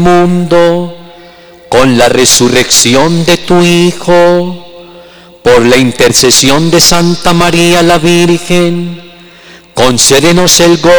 mundo, con la resurrección de tu Hijo, por la intercesión de Santa María la Virgen, concédenos el gozo